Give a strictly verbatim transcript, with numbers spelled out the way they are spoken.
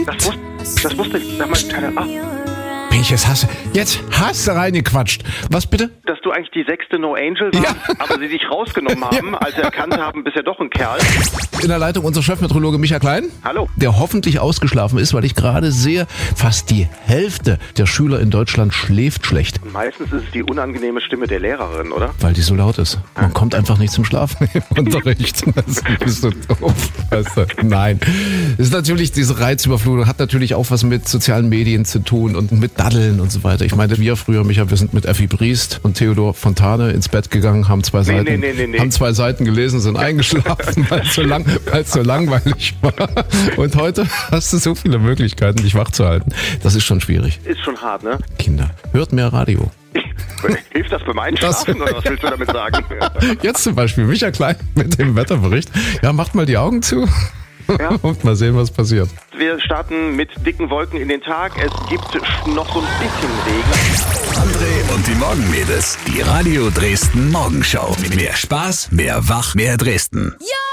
Das wusste, das wusste damals keiner. Ah. Mensch, jetzt hast du, jetzt hast du reingequatscht. Was bitte? Dass du eigentlich die sechste No Angel warst, Ja. aber sie dich rausgenommen haben, Ja. als sie erkannt haben, bist ja doch ein Kerl. In der Leitung unser Chefmeteorologe Micha Klein. Hallo. Der hoffentlich ausgeschlafen ist, weil ich gerade sehe, fast die Hälfte der Schüler in Deutschland schläft schlecht, Meistens ist es die unangenehme Stimme der Lehrerin, oder? weil die so laut ist. Man kommt einfach nicht zum Schlafen im Unterricht. Das ist so doof. Weißt du? Nein. Das ist natürlich diese Reizüberflutung, hat natürlich auch was mit sozialen Medien zu tun und mit Daddeln und so weiter. Ich meine, wir früher, Micha, wir sind mit Effi Briest und Theodor Fontane ins Bett gegangen, haben zwei Nee, Seiten, nee, nee, nee, nee. haben zwei Seiten gelesen, sind eingeschlafen, weil es so lang, weil es so langweilig war. Und heute hast du so viele Möglichkeiten, dich wach zu halten. Das ist schon schwierig. Ist schon hart, ne? Kinder, hört mehr Radio. Hilft das beim Einschlafen oder was willst du damit sagen? Jetzt zum Beispiel Micha Klein mit dem Wetterbericht. Ja, macht mal die Augen zu Ja. und mal sehen, was passiert. Wir starten mit dicken Wolken in den Tag. Es gibt noch so ein bisschen Regen. André und die Morgenmädels. Die Radio Dresden Morgenschau. Mehr Spaß, mehr Wach, mehr Dresden. Ja!